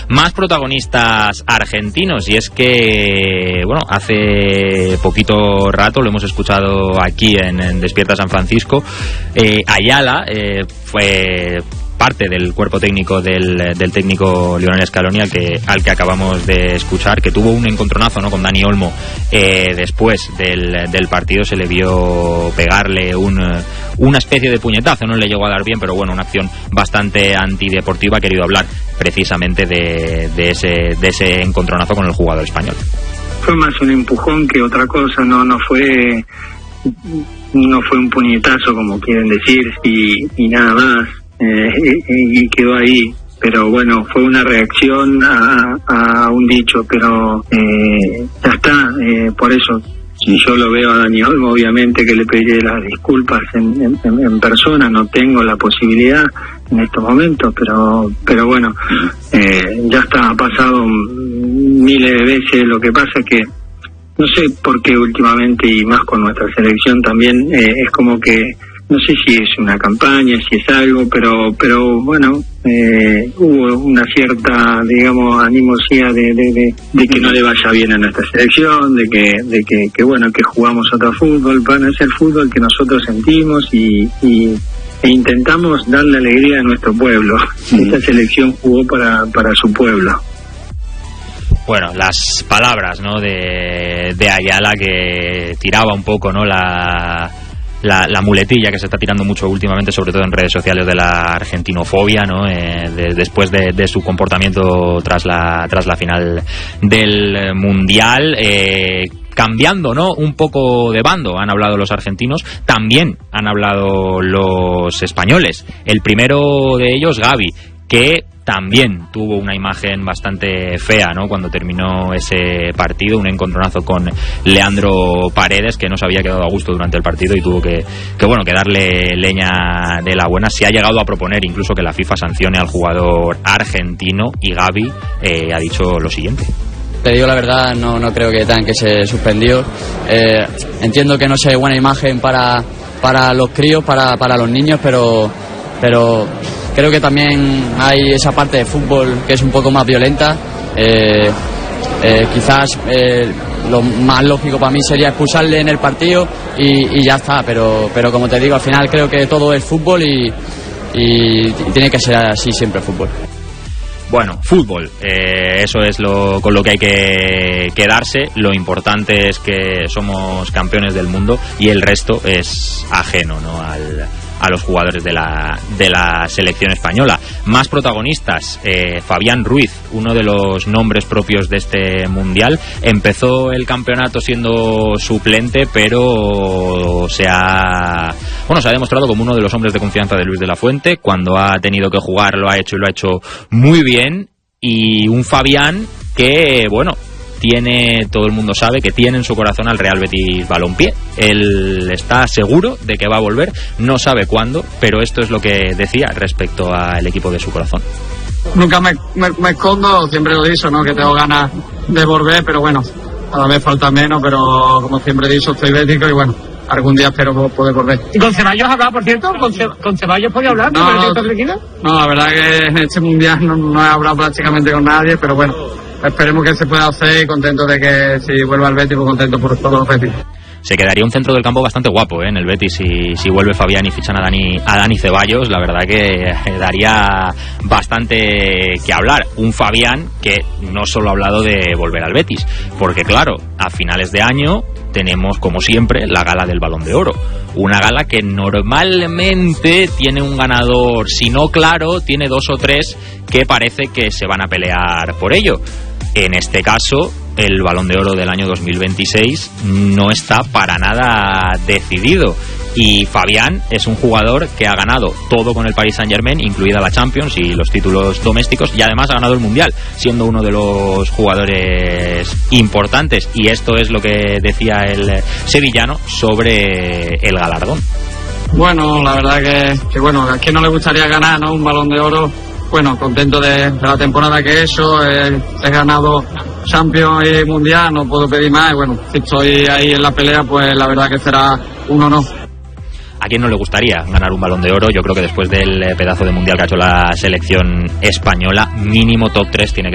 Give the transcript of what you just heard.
Más protagonistas argentinos, y es que, bueno, hace poquito rato lo hemos escuchado aquí en Despierta San Francisco, Ayala fue parte del cuerpo técnico del técnico Lionel Scaloni al que acabamos de escuchar, que tuvo un encontronazo, ¿no?, con Dani Olmo después del partido. Se le vio pegarle una especie de puñetazo, no le llegó a dar bien, pero bueno, una acción bastante antideportiva. Ha querido hablar precisamente de ese encontronazo con el jugador español. Fue más un empujón que otra cosa, no fue un puñetazo como quieren decir y nada más. Y quedó ahí, pero bueno, fue una reacción a un dicho, pero ya está. Por eso, si yo lo veo a Dani Olmo, obviamente que le pediré las disculpas en persona. No tengo la posibilidad en estos momentos, pero bueno, ya está, ha pasado miles de veces. Lo que pasa es que no sé por qué últimamente, y más con nuestra selección también, es como que no sé si es una campaña, si es algo, pero bueno, hubo una cierta, digamos, animosidad de que no le vaya bien a nuestra selección, de que bueno, que jugamos otro fútbol. Van a ser fútbol que nosotros sentimos e intentamos darle alegría a nuestro pueblo. Esta selección jugó para su pueblo. Bueno, las palabras, ¿no?, de Ayala, que tiraba un poco, ¿no?, la muletilla que se está tirando mucho últimamente, sobre todo en redes sociales, de la argentinofobia, ¿no? Después de su comportamiento tras la final del Mundial, cambiando, ¿no?, un poco de bando. Han hablado los argentinos, también han hablado los españoles. El primero de ellos, Gavi, que también tuvo una imagen bastante fea, ¿no?, cuando terminó ese partido, un encontronazo con Leandro Paredes, que no se había quedado a gusto durante el partido y tuvo que darle leña de la buena. Se ha llegado a proponer incluso que la FIFA sancione al jugador argentino, y Gavi ha dicho lo siguiente. Te digo la verdad, no creo que tengan que ser suspendidos. Entiendo que no sea buena imagen para los críos, para los niños, pero creo que también hay esa parte de fútbol que es un poco más violenta. Quizás lo más lógico para mí sería expulsarle en el partido y ya está, pero como te digo, al final creo que todo es fútbol y tiene que ser así siempre el fútbol. Bueno, fútbol, eso es con lo que hay que quedarse. Lo importante es que somos campeones del mundo y el resto es ajeno, ¿no?, a los jugadores de la selección española. Más protagonistas, Fabián Ruiz, uno de los nombres propios de este mundial. Empezó el campeonato siendo suplente, pero se ha demostrado como uno de los hombres de confianza de Luis de la Fuente. Cuando ha tenido que jugar lo ha hecho, y lo ha hecho muy bien. Y un Fabián que, bueno, todo el mundo sabe que tiene en su corazón al Real Betis Balompié. Él está seguro de que va a volver, no sabe cuándo, pero esto es lo que decía respecto al equipo de su corazón. Nunca me escondo, siempre lo he dicho, ¿no?, que tengo ganas de volver, pero bueno, cada vez falta menos, pero como siempre he dicho, estoy bético y bueno, algún día espero poder volver. ¿Y con Ceballos hablaba, por cierto? ¿Con Ceballos podía hablar? No, la verdad que en este mundial no he hablado prácticamente con nadie, pero bueno, esperemos que se pueda hacer, y contento de que si vuelva al Betis, pues contento por todos los Betis. Se quedaría un centro del campo bastante guapo, en el Betis, si vuelve Fabián y fichan a Dani Ceballos. La verdad que daría bastante que hablar. Un Fabián que no solo ha hablado de volver al Betis, porque claro, a finales de año tenemos, como siempre, la gala del Balón de Oro. Una gala que normalmente tiene un ganador, si no claro, tiene 2 o 3 que parece que se van a pelear por ello. En este caso, el Balón de Oro del año 2026 no está para nada decidido. Y Fabián es un jugador que ha ganado todo con el Paris Saint-Germain, incluida la Champions y los títulos domésticos, y además ha ganado el Mundial, siendo uno de los jugadores importantes. Y esto es lo que decía el sevillano sobre el galardón. Bueno, la verdad que bueno, a quien no le gustaría ganar, ¿no?, un Balón de Oro. Bueno, contento de la temporada que he hecho, he ganado Champions y Mundial, no puedo pedir más, y bueno, si estoy ahí en la pelea, pues la verdad que será un honor. ¿A quién no le gustaría ganar un Balón de Oro? Yo creo que después del pedazo de Mundial que ha hecho la selección española, mínimo top 3 tiene que